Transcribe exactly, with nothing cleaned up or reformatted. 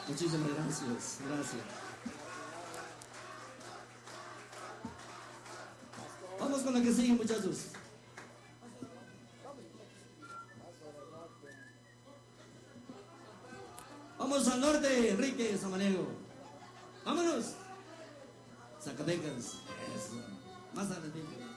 Muchísimas gracias, gracias. Vamos con la que sigue, muchachos. Vamos al norte, Enrique Samaniego. Vámonos. Zacatecas. Eso. Más adelante.